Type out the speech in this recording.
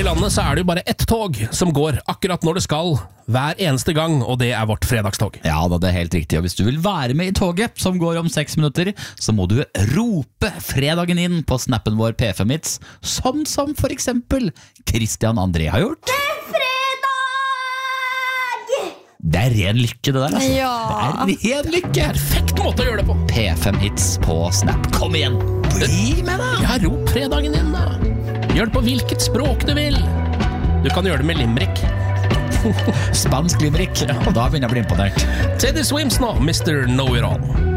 Her i landet så det jo bare ett tog som går akkurat når det skal, hver eneste gang, og det vårt fredagstog. Ja da, det helt riktig, og hvis du vil være med i toget som går om 6 minutter, så må du rope fredagen inn på snappen vår P5 Hits, sånn som for eksempel Christian André har gjort. Det ren lykke det der, altså. Ja. Det ren lykke. Perfekt måte å gjøre det på. P5 Hits på Snap. Kom igjen, bli med da. Ja, rop fredagen inn da. Gjør det på hvilket språk du vil. Du kan gjøre det med limerick. Spansk limerick. Da begynner jeg å bli imponert. Teddy Swims nå, Mr. Know-It-All.